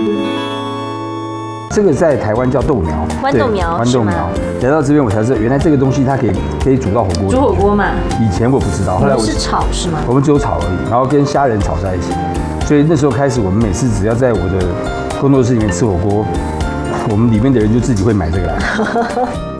这个在台湾叫豆苗， 豌豆苗， 豌豆苗。来到这边我才知道，原来这个东西它可以煮到火锅。 煮火锅嘛？ 以前我不知道，后来是炒是吗？ 我们只有炒而已，然后跟虾仁炒在一起。所以那时候开始，我们每次只要在我的工作室里面吃火锅，我们里面的人就自己会买这个来。